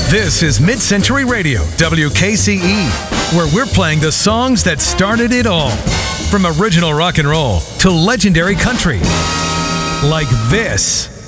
This is Mid-Century Radio, WKCE, where we're playing the songs that started it all. From original rock and roll to legendary country. Like this.